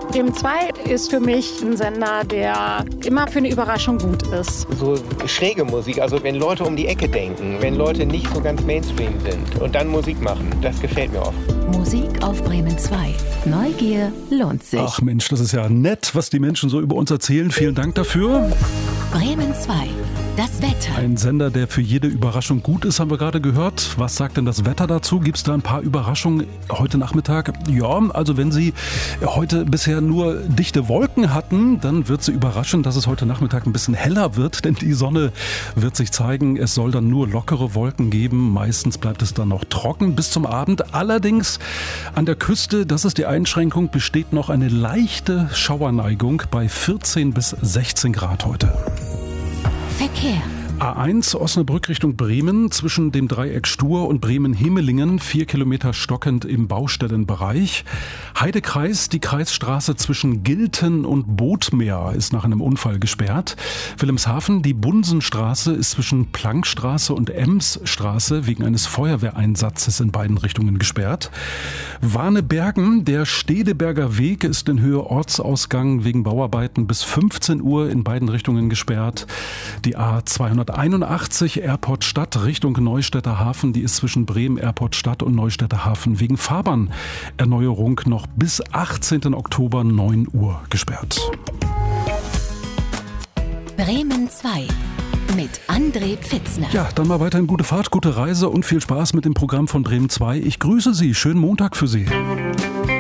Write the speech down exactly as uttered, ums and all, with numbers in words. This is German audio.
Bremen zwei ist für mich ein Sender, der immer für eine Überraschung gut ist. So schräge Musik, also wenn Leute um die Ecke denken, wenn Leute nicht so ganz Mainstream sind und dann Musik machen, das gefällt mir oft. Musik auf Bremen zwei. Neugier lohnt sich. Ach Mensch, das ist ja nett, was die Menschen so über uns erzählen. Vielen Dank dafür. Bremen zwei. Das Wetter. Ein Sender, der für jede Überraschung gut ist, haben wir gerade gehört. Was sagt denn das Wetter dazu? Gibt es da ein paar Überraschungen heute Nachmittag? Ja, also wenn Sie heute bisher nur dichte Wolken hatten, dann wird Sie überraschen, dass es heute Nachmittag ein bisschen heller wird, denn die Sonne wird sich zeigen. Es soll dann nur lockere Wolken geben. Meistens bleibt es dann noch trocken bis zum Abend. Allerdings an der Küste, das ist die Einschränkung, besteht noch eine leichte Schauerneigung bei vierzehn bis sechzehn Grad heute. Verkehr. A eins Osnabrück Richtung Bremen zwischen dem Dreieck Stur und Bremen-Hemelingen, vier Kilometer stockend im Baustellenbereich. Heidekreis, die Kreisstraße zwischen Gilten und Bothmeer ist nach einem Unfall gesperrt. Wilhelmshaven, die Bunsenstraße ist zwischen Plankstraße und Emsstraße wegen eines Feuerwehreinsatzes in beiden Richtungen gesperrt. Warnebergen, der Stedeberger Weg ist in Höhe Ortsausgang wegen Bauarbeiten bis fünfzehn Uhr in beiden Richtungen gesperrt. Die A zweihunderteinundachtzig Airport Stadt Richtung Neustädter Hafen, die ist zwischen Bremen Airport Stadt und Neustädter Hafen wegen Fahrbahnerneuerung noch bis achtzehnten Oktober neun Uhr gesperrt. Bremen zwei mit André Pfitzner. Ja, dann mal weiterhin gute Fahrt, gute Reise und viel Spaß mit dem Programm von Bremen zwei. Ich grüße Sie. Schönen Montag für Sie.